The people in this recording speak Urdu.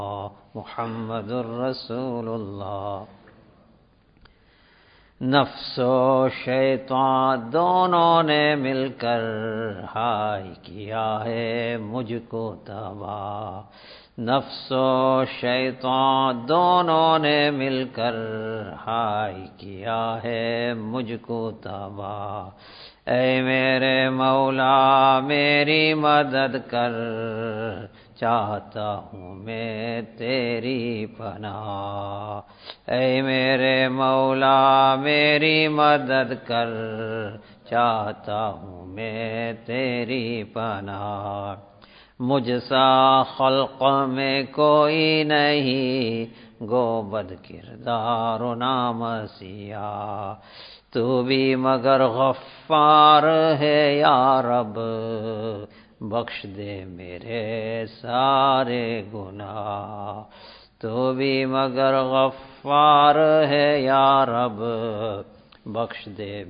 محمد الرسول اللہ۔ نفس و شیطان دونوں نے مل کر ہائے کیا ہے مجھ کو تباہ، نفس و شیطان دونوں نے مل کر ہائے کیا ہے مجھ کو تباہ۔ اے میرے مولا میری مدد کر، چاہتا ہوں میں تیری پناہ۔ اے میرے مولا میری مدد کر، چاہتا ہوں میں تیری پناہ۔ مجھ سا خلق میں کوئی نہیں، گو بد کردار و نامسیاہ، تو بھی مگر غفار ہے یا رب، بخش دے میرے سارے گناہ۔ تو بھی مگر غفار ہے یا رب، بخش دے